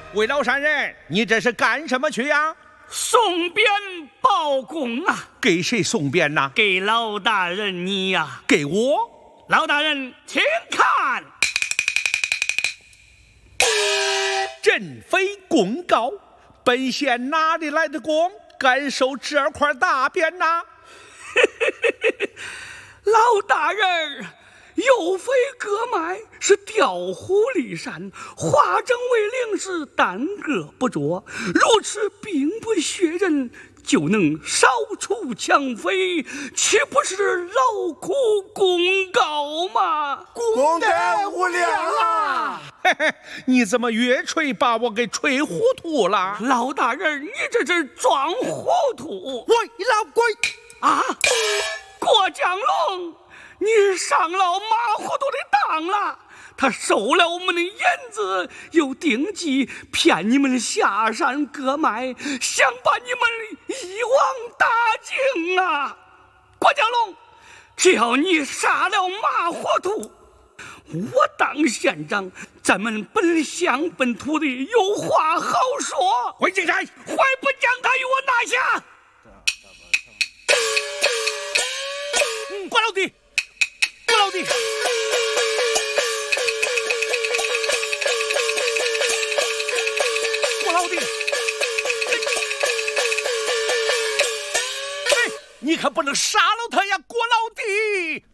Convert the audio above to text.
魏老山人，你这是干什么去呀？ 送鞭报功啊！ 给谁送鞭呐？ 给老大人你呀！ 给我？ 老大人，请看。 朕非公告，本县哪里来的功，敢收这块大鞭呐？ 老大人，有非割脉，是调虎离山，化整为零，是耽搁不着。如此兵不血刃，就能扫除强匪，岂不是劳苦功高吗？ 功德无量啊！ 嘿嘿，你怎么越吹把我给吹糊涂了？ 老大人，你这是装糊涂！ 喂，老鬼啊！郭江龙，你上了马糊涂的当了。他收了我们的银子，又定计骗你们下山割脉，想把你们一网打尽啊！郭江龙，只要你杀了马糊涂，我当县长，咱们本乡本土的有话好说。 回京山， 还不将他与我拿下！ 郭老弟，郭老弟，郭老弟，哎，你可不能杀了他呀，郭老弟！